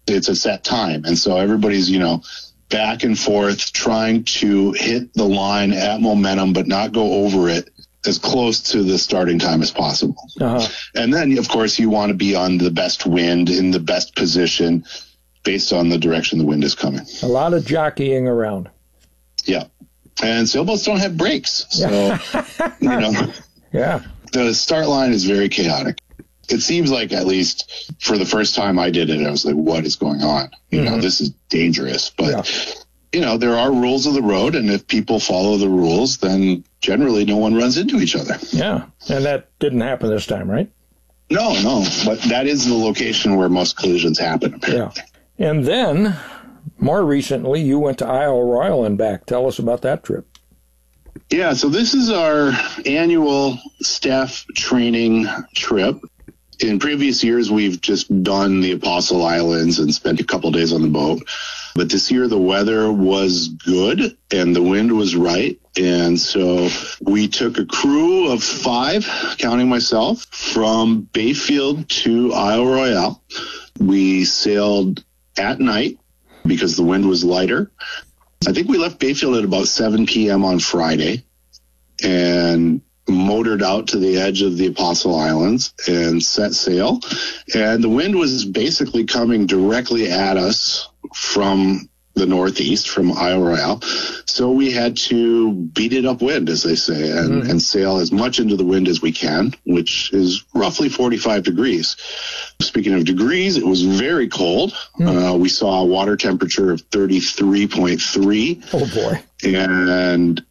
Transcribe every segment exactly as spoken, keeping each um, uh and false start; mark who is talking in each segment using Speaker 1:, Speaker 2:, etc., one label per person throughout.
Speaker 1: it's a set time. And so everybody's, you know, back and forth trying to hit the line at momentum, but not go over it as close to the starting time as possible. Uh-huh. And then, of course, you want to be on the best wind in the best position based on the direction the wind is coming.
Speaker 2: A lot of jockeying around.
Speaker 1: Yeah. And sailboats don't have brakes. So,
Speaker 2: yeah.
Speaker 1: you know,
Speaker 2: yeah.
Speaker 1: The start line is very chaotic. It seems like, at least for the first time I did it, I was like, what is going on? You mm-hmm. know, this is dangerous. But, yeah. you know, there are rules of the road. And if people follow the rules, then generally no one runs into each other.
Speaker 2: Yeah. And that didn't happen this time, right?
Speaker 1: No, no. But that is the location where most collisions happen, apparently.
Speaker 2: Yeah. And then, more recently, you went to Isle Royale and back. Tell us about that trip.
Speaker 1: Yeah, so this is our annual staff training trip. In previous years, we've just done the Apostle Islands and spent a couple days on the boat. But this year, the weather was good and the wind was right. And so we took a crew of five, counting myself, from Bayfield to Isle Royale. We sailed at night because the wind was lighter. I think we left Bayfield at about seven p.m. on Friday and motored out to the edge of the Apostle Islands and set sail. And the wind was basically coming directly at us from the northeast, from Isle Royale. So we had to beat it upwind, as they say, and, mm-hmm. and sail as much into the wind as we can, which is roughly forty-five degrees. Speaking of degrees, it was very cold. Mm-hmm. Uh, we saw a water temperature of thirty-three point three.
Speaker 2: Oh, boy.
Speaker 1: And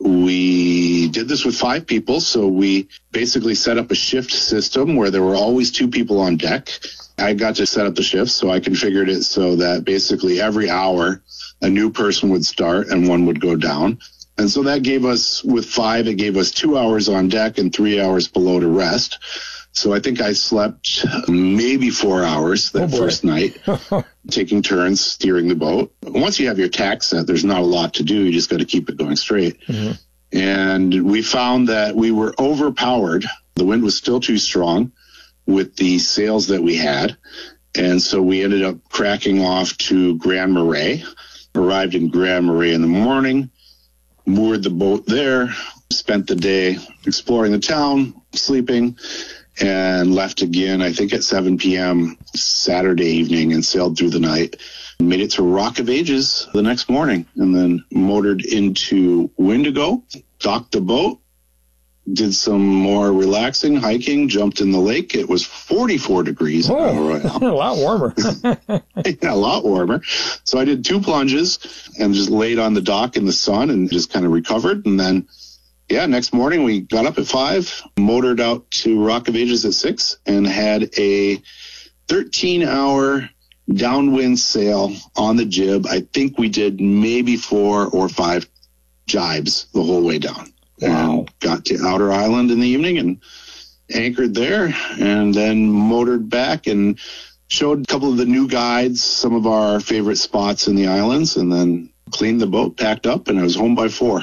Speaker 1: we did this with five people. So we basically set up a shift system where there were always two people on deck. I got to set up the shifts, so I configured it so that basically every hour a new person would start and one would go down. And so that gave us, with five, it gave us two hours on deck and three hours below to rest. So I think I slept maybe four hours that oh first night, taking turns steering the boat. Once you have your tack set, there's not a lot to do. You just got to keep it going straight. Mm-hmm. And we found that we were overpowered. The wind was still too strong with the sails that we had. And so we ended up cracking off to Grand Marais. Arrived in Grand Marais in the morning, moored the boat there, spent the day exploring the town, sleeping, and left again, I think at seven p.m. Saturday evening and sailed through the night. Made it to Rock of Ages the next morning and then motored into Windigo, docked the boat, did some more relaxing, hiking, jumped in the lake. It was forty-four degrees.
Speaker 2: Oh, a lot warmer.
Speaker 1: Yeah, a lot warmer. So I did two plunges and just laid on the dock in the sun and just kind of recovered. And then, yeah, next morning we got up at five, motored out to Rock of Ages at six, and had a thirteen-hour downwind sail on the jib. I think we did maybe four or five jibes the whole way down.
Speaker 2: Wow.
Speaker 1: And got to Outer Island in the evening and anchored there and then motored back and showed a couple of the new guides some of our favorite spots in the islands and then cleaned the boat, packed up, and I was home by four.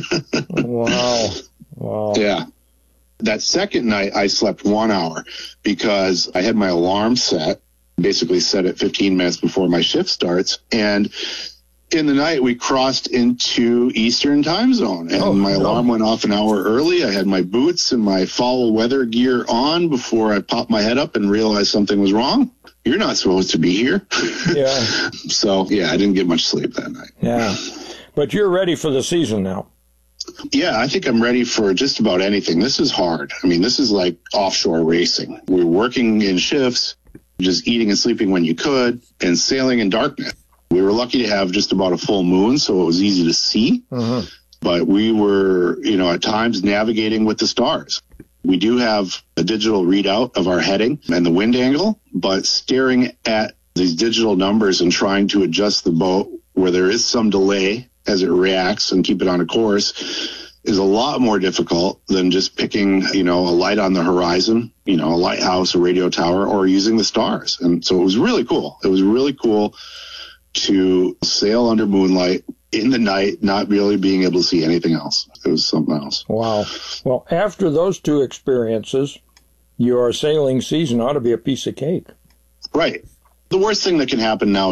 Speaker 2: Wow. Wow.
Speaker 1: Yeah. That second night, I slept one hour because I had my alarm set, basically set it fifteen minutes before my shift starts. And in the night, we crossed into Eastern time zone, and oh, my no. alarm went off an hour early. I had my boots and my foul weather gear on before I popped my head up and realized something was wrong. You're not supposed to be here.
Speaker 2: Yeah.
Speaker 1: So, yeah, I didn't get much sleep that night.
Speaker 2: Yeah. But you're ready for the season now.
Speaker 1: Yeah, I think I'm ready for just about anything. This is hard. I mean, this is like offshore racing. We're working in shifts, just eating and sleeping when you could, and sailing in darkness. We were lucky to have just about a full moon, so it was easy to see. Uh-huh. But we were, you know, at times navigating with the stars. We do have a digital readout of our heading and the wind angle, but staring at these digital numbers and trying to adjust the boat where there is some delay as it reacts and keep it on a course is a lot more difficult than just picking, you know, a light on the horizon, you know, a lighthouse, a radio tower, or using the stars. And so it was really cool. It was really cool to sail under moonlight in the night, not really being able to see anything else. It was something else.
Speaker 2: Wow. Well, after those two experiences, your sailing season ought to be a piece of cake.
Speaker 1: Right. The worst thing that can happen now